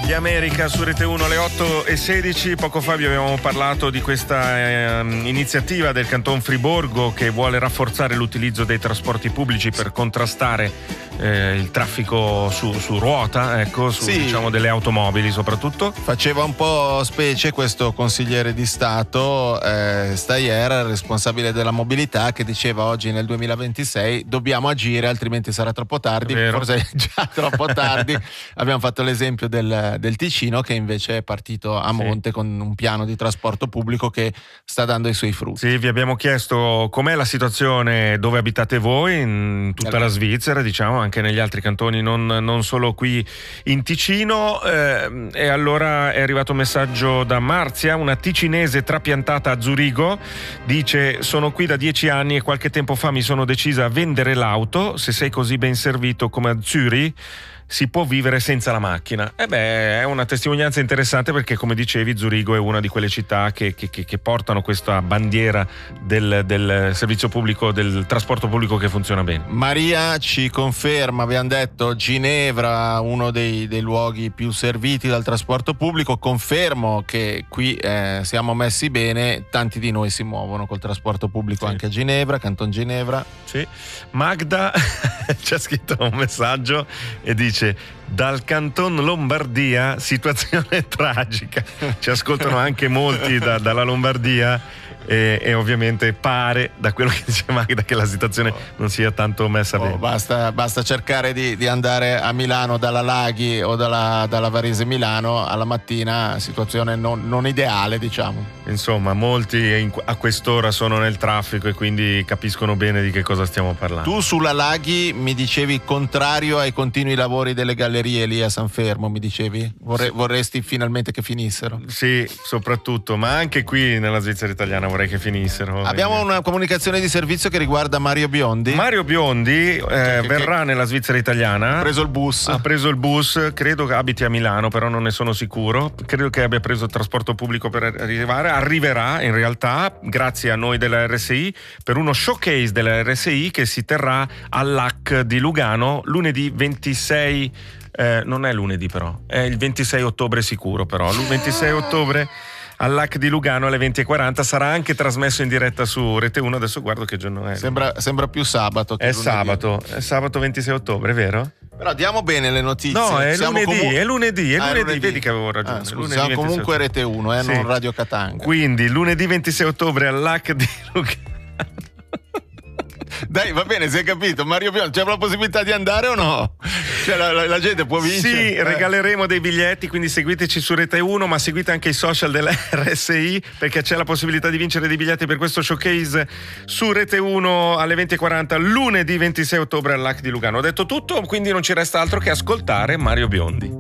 Gli America su Rete 1 alle 8:16. Poco fa vi avevamo parlato di questa iniziativa del Canton Friburgo che vuole rafforzare l'utilizzo dei trasporti pubblici per contrastare il traffico su ruota, ecco, sì, diciamo delle automobili soprattutto. Faceva un po' specie questo consigliere di Stato Steyer, responsabile della mobilità, che diceva oggi nel 2026 dobbiamo agire altrimenti sarà troppo tardi. Forse è già troppo tardi. Abbiamo fatto l'esempio del Ticino, che invece è partito a monte con un piano di trasporto pubblico che sta dando i suoi frutti. Sì, vi abbiamo chiesto com'è la situazione dove abitate voi in tutta la Svizzera, diciamo anche negli altri cantoni, non solo qui in Ticino, e allora è arrivato un messaggio da Marzia, una ticinese trapiantata a Zurigo. Dice: sono qui da 10 anni e qualche tempo fa mi sono decisa a vendere l'auto. Se sei così ben servito come a Zurich si può vivere senza la macchina. È una testimonianza interessante, perché come dicevi Zurigo è una di quelle città che portano questa bandiera del servizio pubblico, del trasporto pubblico che funziona bene. Maria ci conferma, abbiamo detto Ginevra, uno dei luoghi più serviti dal trasporto pubblico. Confermo che qui siamo messi bene, tanti di noi si muovono col trasporto pubblico anche a Ginevra, Canton Ginevra. Sì. Magda ci ha scritto un messaggio e dice: dal Canton Lombardia situazione tragica. Ci ascoltano anche molti dalla Lombardia e ovviamente pare, da quello che dice Magda, che la situazione non sia tanto messa bene. Basta cercare di andare a Milano dalla Laghi o dalla Varese Milano alla mattina, situazione non ideale, diciamo. Insomma, molti a quest'ora sono nel traffico e quindi capiscono bene di che cosa stiamo parlando. Tu sulla Laghi mi dicevi contrario ai continui lavori delle gallerie lì a San Fermo, mi dicevi? Vorresti finalmente che finissero? Sì, soprattutto, ma anche qui nella Svizzera italiana vorrei che finissero. Abbiamo una comunicazione di servizio che riguarda Mario Biondi. Mario Biondi verrà nella Svizzera italiana. Ha preso il bus. Credo che abiti a Milano, però non ne sono sicuro. Credo che abbia preso il trasporto pubblico per arrivare. Arriverà in realtà, grazie a noi della RSI, per uno showcase della RSI che si terrà all'AC di Lugano lunedì 26. Non è lunedì, però è il 26 ottobre sicuro, però il 26 ottobre all'AC di Lugano alle 20:40 sarà anche trasmesso in diretta su Rete 1. Adesso guardo che giorno è. Sembra più sabato che lunedì. È sabato 26 ottobre, vero? Però diamo bene le notizie. No, è lunedì. Vedi che avevo ragione. Siamo comunque Rete 1, non Radio Katanga. Quindi lunedì 26 ottobre all'AC di Lugano. Dai, va bene, si è capito. Mario Biondi, c'è la possibilità di andare o no? Cioè la gente può vincere? Sì, regaleremo dei biglietti, quindi seguiteci su Rete 1, ma seguite anche i social della RSI, perché c'è la possibilità di vincere dei biglietti per questo showcase su Rete 1 alle 20:40 lunedì 26 ottobre all'AC di Lugano. Ho detto tutto, quindi non ci resta altro che ascoltare Mario Biondi.